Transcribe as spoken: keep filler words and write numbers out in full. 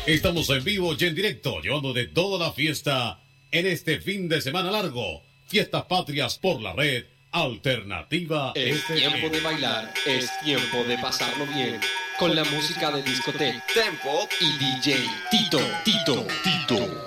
Estamos en vivo y en directo, llevando de toda la fiesta en este fin de semana largo. Fiestas Patrias por la red Alternativa. Es F M. tiempo de bailar, es tiempo de pasarlo bien. Con la música de discoteca, Tempo y D J Tito, Tito, Tito.